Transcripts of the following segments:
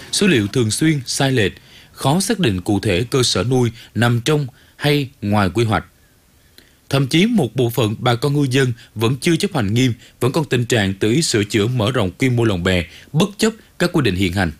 số liệu thường xuyên sai lệch, khó xác định cụ thể cơ sở nuôi nằm trong hay ngoài quy hoạch. Thậm chí một bộ phận bà con ngư dân vẫn chưa chấp hành nghiêm, vẫn còn tình trạng tự ý sửa chữa mở rộng quy mô lồng bè, bất chấp các quy định hiện hành.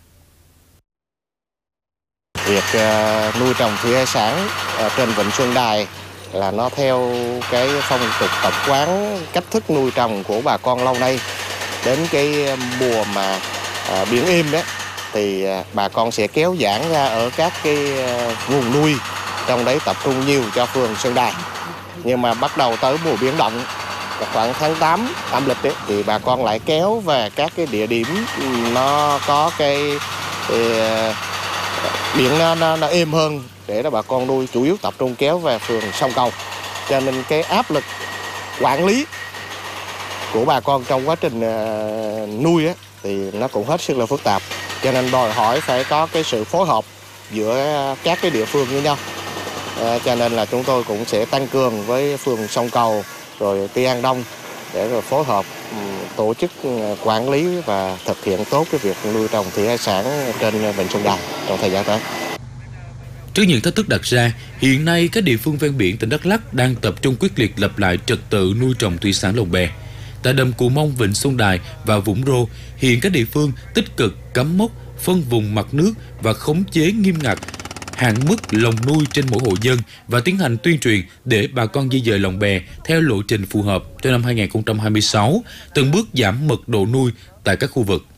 Việc nuôi trồng thủy hải sản trên Vịnh Xuân Đài là nó theo cái phong tục tập quán, cách thức nuôi trồng của bà con lâu nay. Đến cái mùa mà biển êm đấy thì bà con sẽ kéo giãn ra ở các cái vùng nuôi, trong đấy tập trung nhiều cho phường Xuân Đài. Nhưng mà bắt đầu tới mùa biển động khoảng tháng 8 âm lịch ấy, thì bà con lại kéo về các cái địa điểm nó có cái biển nó êm hơn để bà con nuôi, chủ yếu tập trung kéo về phường Sông Cầu. Cho nên cái áp lực quản lý của bà con trong quá trình nuôi ấy, thì nó cũng hết sức là phức tạp. Cho nên đòi hỏi phải có cái sự phối hợp giữa các cái địa phương với nhau. Cho nên là chúng tôi cũng sẽ tăng cường với phường Sông Cầu rồi Tuy An Đông để rồi phối hợp tổ chức quản lý và thực hiện tốt cái việc nuôi trồng thủy hải sản trên Vịnh Xuân Đài trong thời gian tới. Trước những thách thức đặt ra, hiện nay các địa phương ven biển tỉnh Đắk Lắk đang tập trung quyết liệt lập lại trật tự nuôi trồng thủy sản lồng bè. Tại đầm Cù Mông, Vịnh Xuân Đài và Vũng Rô, hiện các địa phương tích cực cắm mốc, phân vùng mặt nước và khống chế nghiêm ngặt hạn mức lồng nuôi trên mỗi hộ dân và tiến hành tuyên truyền để bà con di dời lồng bè theo lộ trình phù hợp cho năm 2026, từng bước giảm mật độ nuôi tại các khu vực.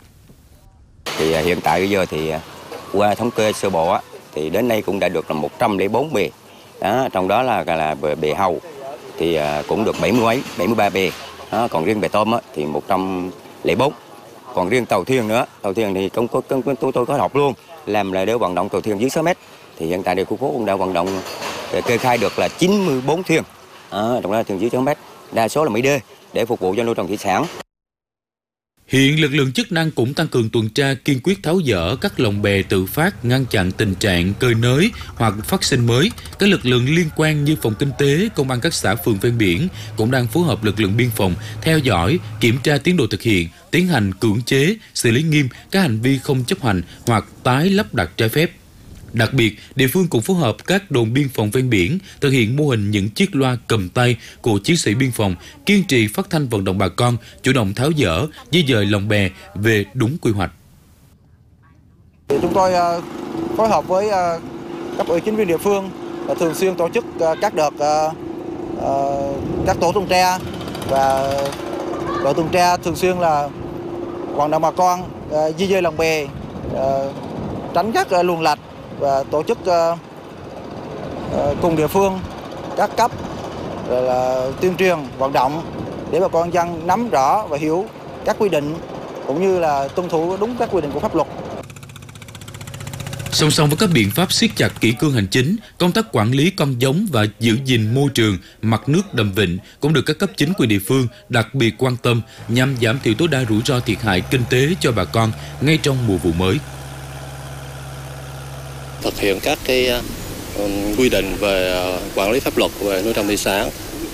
Thì hiện tại bây giờ thì qua thống kê sơ bộ thì đến nay cũng đã được là 104 bè. Đó, trong đó là bè hàu thì cũng được 73 bè. Đó, còn riêng bè tôm thì 104. Còn riêng tàu thuyền thì tôi có học luôn, làm là để vận động tàu thuyền dưới 6 mét. Thì hiện tại khu phố cũng đã vận động kê khai được là 94 thuyền. Trong đó là thuyền dưới 6 mét, đa số là Mỹ D để phục vụ cho nuôi trồng thủy sản. Hiện lực lượng chức năng cũng tăng cường tuần tra, kiên quyết tháo dỡ các lồng bè tự phát, ngăn chặn tình trạng cơi nới hoặc phát sinh mới. Các lực lượng liên quan như phòng kinh tế, công an các xã phường ven biển cũng đang phối hợp lực lượng biên phòng theo dõi, kiểm tra tiến độ thực hiện, tiến hành cưỡng chế, xử lý nghiêm các hành vi không chấp hành hoặc tái lắp đặt trái phép. Đặc biệt, địa phương cũng phối hợp các đồn biên phòng ven biển thực hiện mô hình những chiếc loa cầm tay của chiến sĩ biên phòng, kiên trì phát thanh vận động bà con chủ động tháo dỡ, di dời lồng bè về đúng quy hoạch. Chúng tôi phối hợp với cấp ủy chính quyền địa phương thường xuyên tổ chức các đợt các tổ tuần tra, và đội tuần tra thường xuyên là vận động bà con di dời lồng bè, tránh các luồng lạch, và tổ chức cùng địa phương các cấp là tuyên truyền vận động để bà con dân nắm rõ và hiểu các quy định cũng như là tuân thủ đúng các quy định của pháp luật. Song song với các biện pháp siết chặt kỷ cương hành chính, công tác quản lý con giống và giữ gìn môi trường, mặt nước đầm vịnh cũng được các cấp chính quyền địa phương đặc biệt quan tâm nhằm giảm thiểu tối đa rủi ro thiệt hại kinh tế cho bà con ngay trong mùa vụ mới. Thực hiện các cái quy định về quản lý pháp luật về nuôi trồng thủy sản,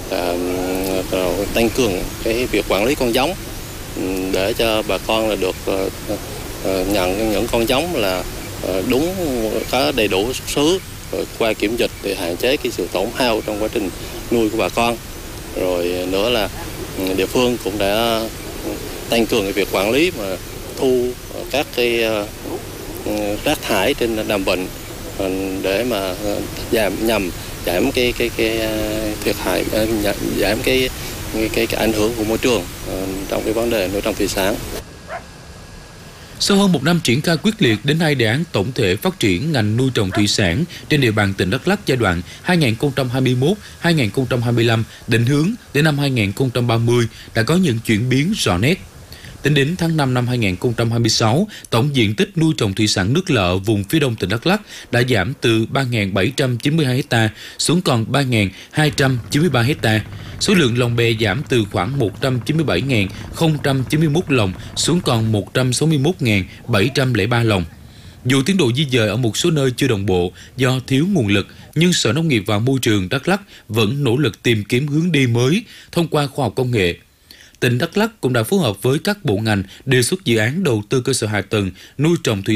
tăng cường cái việc quản lý con giống để cho bà con là được nhận những con giống là đúng, có đầy đủ xuất xứ, rồi qua kiểm dịch để hạn chế cái sự tổn hao trong quá trình nuôi của bà con. Rồi nữa là địa phương cũng đã tăng cường cái việc quản lý mà thu các cái rác thải trên đầm vịnh để mà nhằm giảm cái thiệt hại, giảm cái ảnh hưởng của môi trường trong cái vấn đề nuôi trồng thủy sản. Sau hơn một năm triển khai quyết liệt, đến nay đề án tổng thể phát triển ngành nuôi trồng thủy sản trên địa bàn tỉnh Đắk Lắk giai đoạn 2021-2025 định hướng đến năm 2030 đã có những chuyển biến rõ nét. Tính đến tháng 5 năm 2026, tổng diện tích nuôi trồng thủy sản nước lợ vùng phía đông tỉnh Đắk Lắk đã giảm từ 3.792 ha xuống còn 3.293 ha. Số lượng lồng bè giảm từ khoảng 197.091 lồng xuống còn 161.703 lồng. Dù tiến độ di dời ở một số nơi chưa đồng bộ do thiếu nguồn lực, nhưng Sở Nông nghiệp và Môi trường Đắk Lắk vẫn nỗ lực tìm kiếm hướng đi mới thông qua khoa học công nghệ. Tỉnh Đắk Lắk cũng đã phối hợp với các bộ ngành đề xuất dự án đầu tư cơ sở hạ tầng nuôi trồng thủy